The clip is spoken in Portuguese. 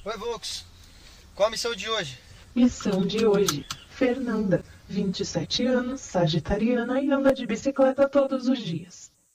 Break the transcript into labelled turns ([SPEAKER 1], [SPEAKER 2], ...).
[SPEAKER 1] Oi, Volks. Qual a missão de hoje?
[SPEAKER 2] Missão de hoje: Fernanda, 27 anos, sagitariana e anda de bicicleta todos os dias.